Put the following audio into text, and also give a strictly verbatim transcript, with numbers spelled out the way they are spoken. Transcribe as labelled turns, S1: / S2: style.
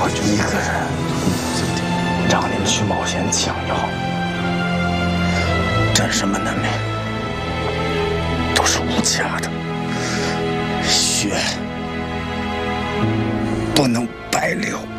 S1: 我就一个人，让您去冒险抢药，战士们的命都是无价的，血不能白流。